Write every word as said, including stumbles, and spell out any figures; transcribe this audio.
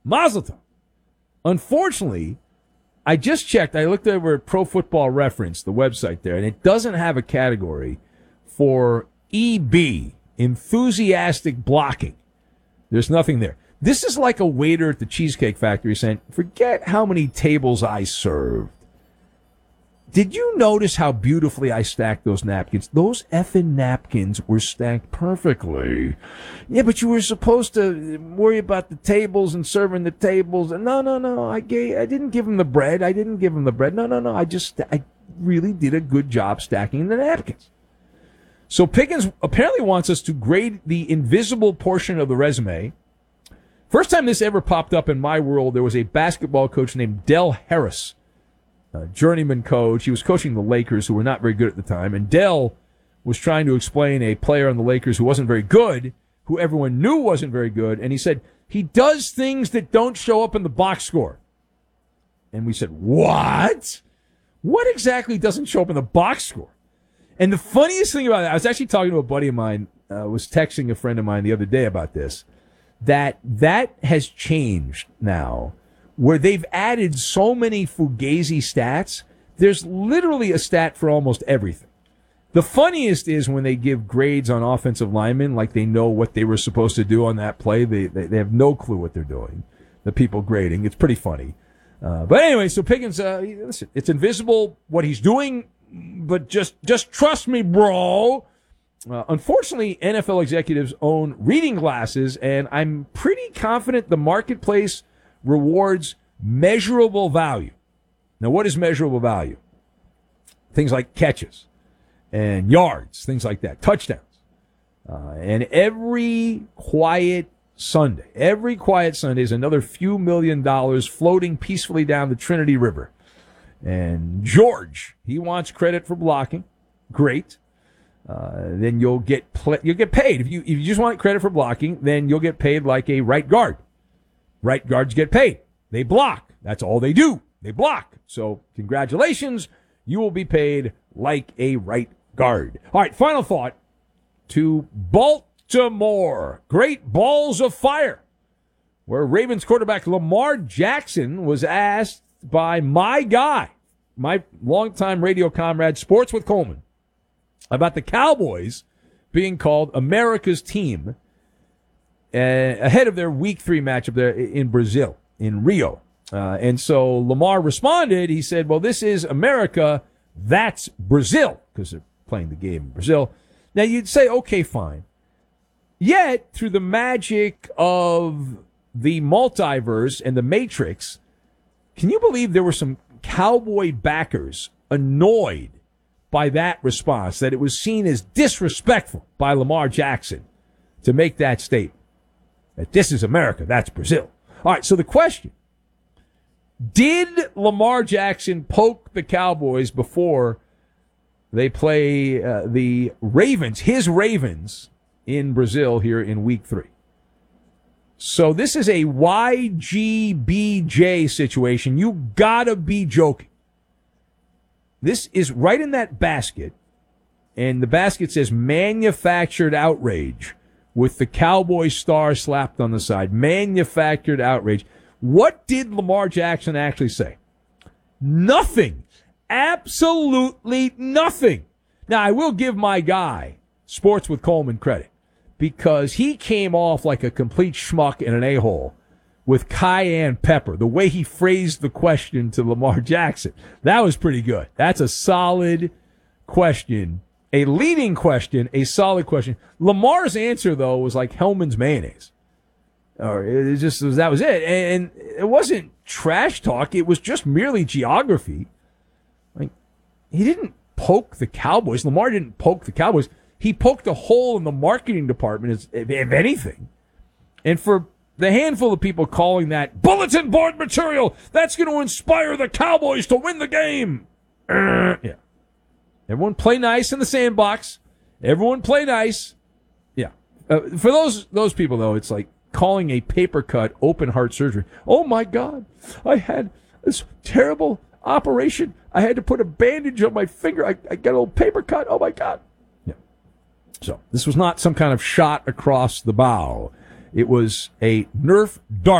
Mazel tov. Unfortunately, I just checked. I looked over at Pro Football Reference, the website there, and it doesn't have a category for E B, enthusiastic blocking. There's nothing there. This is like a waiter at the Cheesecake Factory saying, forget how many tables I served. Did you notice how beautifully I stacked those napkins? Those effing napkins were stacked perfectly. Yeah, but you were supposed to worry about the tables and serving the tables. No, no, no. I gave, I didn't give them the bread. I didn't give them the bread. No, no, no. I just, I really did a good job stacking the napkins. So Pickens apparently wants us to grade the invisible portion of the resume. First time this ever popped up in my world, there was a basketball coach named Del Harris. A journeyman coach. He was coaching the Lakers, who were not very good at the time. And Dell was trying to explain a player on the Lakers who wasn't very good, who everyone knew wasn't very good. And he said, he does things that don't show up in the box score. And we said, what? What exactly doesn't show up in the box score? And the funniest thing about it, I was actually talking to a buddy of mine, uh, was texting a friend of mine the other day about this, that that has changed now, where they've added so many Fugazi stats. There's literally a stat for almost everything. The funniest is when they give grades on offensive linemen, like they know what they were supposed to do on that play. They they, they have no clue what they're doing, the people grading. It's pretty funny. Uh, but anyway, so Pickens, uh, listen, it's invisible what he's doing, but just, just trust me, bro. Uh, unfortunately, N F L executives own reading glasses, and I'm pretty confident the marketplace rewards measurable value. Now, what is measurable value? Things like catches and yards, things like that, touchdowns. Uh, and every quiet Sunday, every quiet Sunday is another few million dollars floating peacefully down the Trinity River. And George, he wants credit for blocking. Great. Uh, then you'll get pl- you'll get paid. If you if you just want credit for blocking, then you'll get paid like a right guard. Right guards get paid. They block. That's all they do. They block. So congratulations, you will be paid like a right guard. All right, final thought to Baltimore. Great balls of fire, where Ravens quarterback Lamar Jackson was asked by my guy, my longtime radio comrade, Sports with Coleman, about the Cowboys being called America's team uh, ahead of their week three matchup there in Brazil, in Rio. Uh, and so Lamar responded. He said, well, this is America. That's Brazil, because they're playing the game in Brazil. Now, you'd say, okay, fine. Yet, through the magic of the multiverse and the Matrix, can you believe there were some Cowboy backers annoyed by that response, that it was seen as disrespectful by Lamar Jackson to make that statement, that this is America, that's Brazil. All right, so the question, did Lamar Jackson poke the Cowboys before they play uh, the Ravens, his Ravens, in Brazil here in week three? So this is a Y G B J situation. You gotta be joking. This is right in that basket, and the basket says manufactured outrage with the Cowboy star slapped on the side. Manufactured outrage. What did Lamar Jackson actually say? Nothing. Absolutely nothing. Now, I will give my guy, Sports with Coleman, credit, because he came off like a complete schmuck and an a-hole with cayenne pepper. The way he phrased the question to Lamar Jackson, that was pretty good. That's a solid question, a leading question, a solid question. Lamar's answer, though, was like Hellman's mayonnaise. Or it just was, that was it. And it wasn't trash talk. It was just merely geography. Like, he didn't poke the Cowboys. Lamar didn't poke the Cowboys. He poked a hole in the marketing department, if anything. And for the handful of people calling that bulletin board material, that's going to inspire the Cowboys to win the game. Uh, yeah. Everyone play nice in the sandbox. Everyone play nice. Yeah. Uh, for those those people, though, it's like calling a paper cut open heart surgery. Oh, my God. I had this terrible operation. I had to put a bandage on my finger. I, I got a little paper cut. Oh, my God. Yeah. So this was not some kind of shot across the bow. It was a Nerf dart.